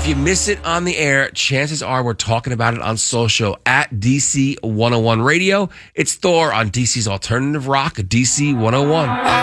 If you miss it on the air, chances are we're talking about it on social at DC 101 Radio. It's Thor on DC's Alternative Rock, DC 101.